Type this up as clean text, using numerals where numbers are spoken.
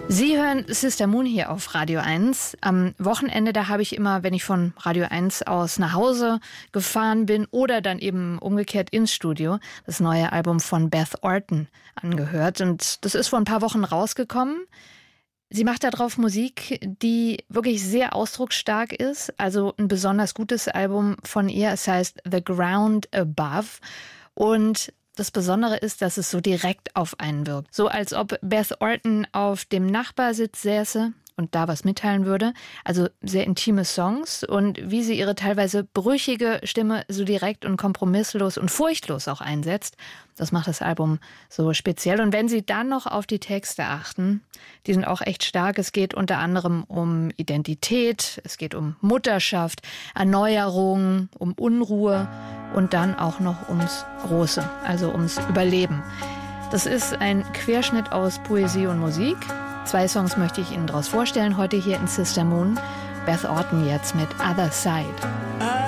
Sie hören Sister Moon hier auf Radio 1. Am Wochenende, da habe ich immer, wenn ich von Radio 1 aus nach Hause gefahren bin oder dann eben umgekehrt ins Studio, das neue Album von Beth Orton angehört. Und das ist vor ein paar Wochen rausgekommen. Sie macht darauf Musik, die wirklich sehr ausdrucksstark ist. Also ein besonders gutes Album von ihr. Es heißt The Ground Above. Und das Besondere ist, dass es so direkt auf einen wirkt. So als ob Beth Orton auf dem Nachbarsitz säße und da was mitteilen würde. Also sehr intime Songs und wie sie ihre teilweise brüchige Stimme so direkt und kompromisslos und furchtlos auch einsetzt, das macht das Album so speziell. Und wenn Sie dann noch auf die Texte achten, die sind auch echt stark. Es geht unter anderem um Identität, es geht um Mutterschaft, Erneuerung, um Unruhe und dann auch noch ums Große, also ums Überleben. Das ist ein Querschnitt aus Poesie und Musik. 2 Songs möchte ich Ihnen daraus vorstellen, heute hier in Sister Moon. Beth Orton jetzt mit Other Side.